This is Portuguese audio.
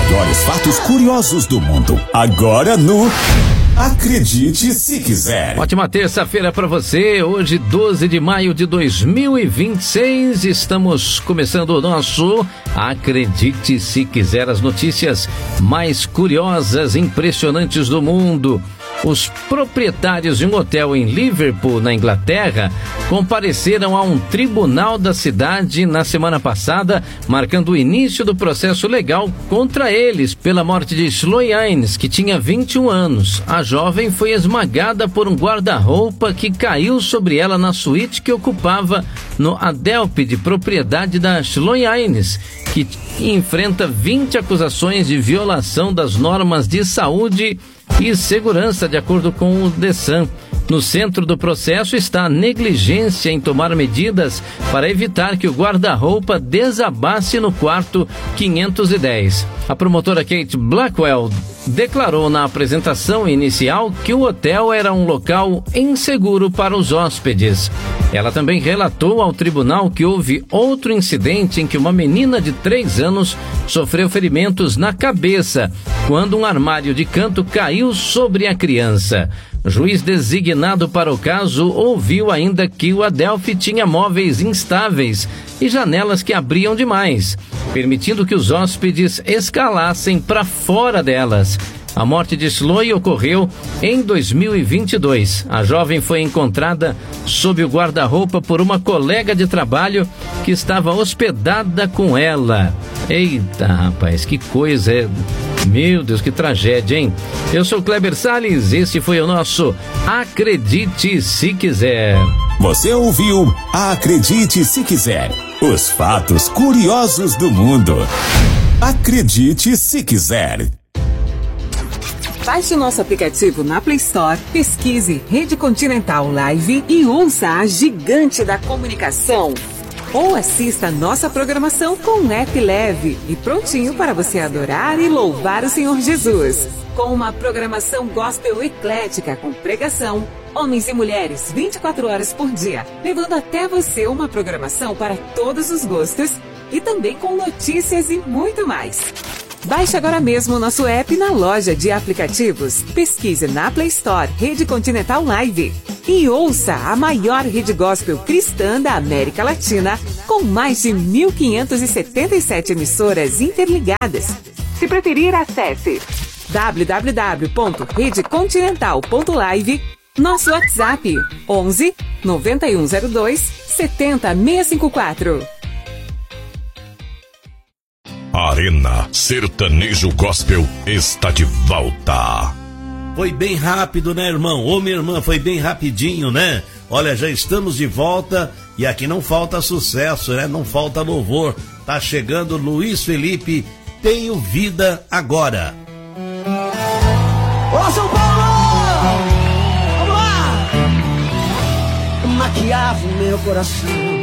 maiores fatos curiosos do mundo. Agora no Acredite Se Quiser. Ótima terça-feira para você. Hoje, 12 de maio de 2026. Estamos começando o nosso Acredite Se Quiser. As notícias mais curiosas, impressionantes do mundo. Os proprietários de um hotel em Liverpool, na Inglaterra, compareceram a um tribunal da cidade na semana passada, marcando o início do processo legal contra eles pela morte de Sloane, que tinha 21 anos. A jovem foi esmagada por um guarda-roupa que caiu sobre ela na suíte que ocupava no Adelphi, propriedade da Sloane, que enfrenta 20 acusações de violação das normas de saúde e segurança, de acordo com o The Sun. No centro do processo está a negligência em tomar medidas para evitar que o guarda-roupa desabasse no quarto 510. A promotora Kate Blackwell declarou na apresentação inicial que o hotel era um local inseguro para os hóspedes. Ela também relatou ao tribunal que houve outro incidente em que uma menina de 3 anos sofreu ferimentos na cabeça quando um armário de canto caiu sobre a criança. O juiz designado para o caso ouviu ainda que o Adelphi tinha móveis instáveis e janelas que abriam demais, permitindo que os hóspedes escalassem para fora delas. A morte de Sloane ocorreu em 2022. A jovem foi encontrada sob o guarda-roupa por uma colega de trabalho que estava hospedada com ela. Eita, rapaz, que coisa, meu Deus, que tragédia, hein? Eu sou Kleber Salles, esse foi o nosso Acredite Se Quiser. Você ouviu Acredite Se Quiser. Os fatos curiosos do mundo. Acredite Se Quiser. Baixe o nosso aplicativo na Play Store, pesquise Rede Continental Live e ouça a gigante da comunicação. Ou assista nossa programação com um app leve e prontinho para você adorar e louvar o Senhor Jesus. Com uma programação gospel eclética com pregação, homens e mulheres 24 horas por dia, levando até você uma programação para todos os gostos e também com notícias e muito mais. Baixe agora mesmo o nosso app na loja de aplicativos. Pesquise na Play Store Rede Continental Live e ouça a maior rede gospel cristã da América Latina, com mais de 1.577 emissoras interligadas. Se preferir, acesse www.redecontinental.live, nosso WhatsApp 11 9102 70654. Arena Sertanejo Gospel está de volta. Foi bem rápido, né, irmão? Ô, minha irmã, foi bem rapidinho, né? Olha, já estamos de volta e aqui não falta sucesso, né? Não falta louvor. Tá chegando Luiz Felipe, Tenho Vida Agora. Ô, São Paulo! Vamos lá! Maquiava o meu coração.